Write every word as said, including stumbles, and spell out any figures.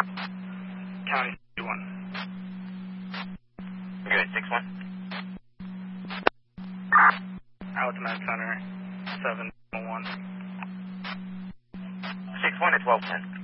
County one. Good, six one. Out Command Center, seven one. six one at twelve ten.